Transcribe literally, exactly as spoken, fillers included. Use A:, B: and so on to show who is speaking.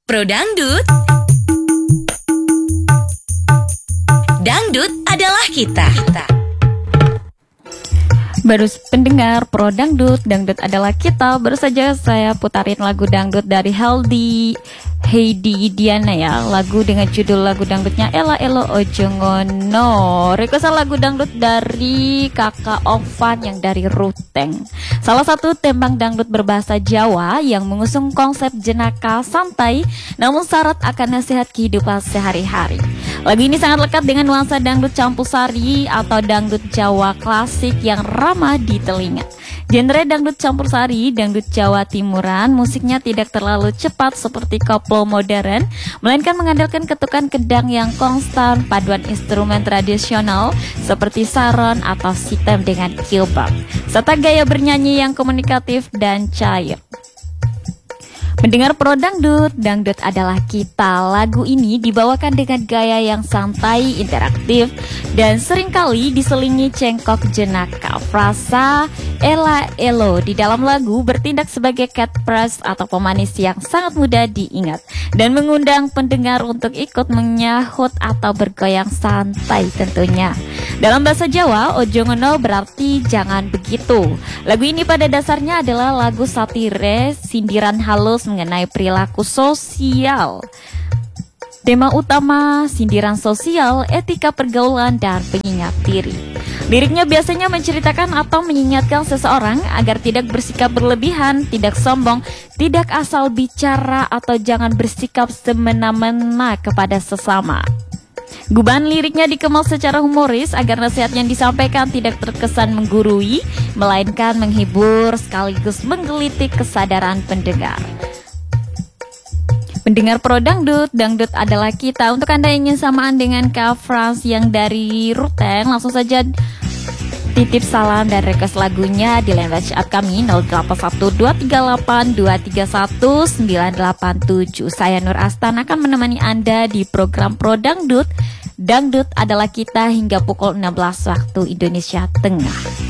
A: Pro Dangdut. Dangdut adalah kita.
B: Baru pendengar Pro Dangdut, Dangdut adalah kita. Baru saja saya putarin lagu dangdut dari Healthy Heidi Diana ya. Lagu dengan judul lagu dangdutnya Ela Elo Ojo Ngono. Requestan lagu dangdut dari kakak Ovan yang dari Ruteng. Salah satu tembang dangdut berbahasa Jawa yang mengusung konsep jenaka santai namun syarat akan nasihat kehidupan sehari-hari. Lagu ini sangat lekat dengan nuansa dangdut campur-sari atau dangdut Jawa klasik yang ramah di telinga. Genre dangdut campur-sari, dangdut Jawa Timuran, musiknya tidak terlalu cepat seperti koplo modern, melainkan mengandalkan ketukan kedang yang konstan, paduan instrumen tradisional seperti saron atau sitem dengan kilbab, serta gaya bernyanyi yang komunikatif dan cair. Mendengar Pro Dangdut, dangdut adalah kita. Lagu ini dibawakan dengan gaya yang santai, interaktif, dan seringkali diselingi cengkok jenaka. Frasa Ela Elo di dalam lagu bertindak sebagai catchphrase atau pemanis yang sangat mudah diingat dan mengundang pendengar untuk ikut menyahut atau bergoyang santai tentunya. Dalam bahasa Jawa, Ojo Ngono berarti jangan begitu. Lagu ini pada dasarnya adalah lagu satire, sindiran halus mengenai perilaku sosial. Tema utama sindiran sosial, etika pergaulan, dan pengingat diri. Liriknya biasanya menceritakan atau mengingatkan seseorang agar tidak bersikap berlebihan, tidak sombong, tidak asal bicara, atau jangan bersikap semena-mena kepada sesama. Gubahan liriknya dikemas secara humoris agar nasihat yang disampaikan tidak terkesan menggurui, melainkan menghibur sekaligus menggelitik kesadaran pendengar. Pendengar Pro Dangdut, dangdut adalah kita. Untuk Anda yang ingin samaan dengan Kak Frans yang dari Ruteng, langsung saja titip salam dan request lagunya di line WhatsApp kami nol delapan satu dua tiga delapan dua tiga satu sembilan delapan tujuh. Saya Nur Astan akan menemani Anda di program Pro Dangdut. Dangdut adalah kita hingga pukul enam belas waktu Indonesia Tengah.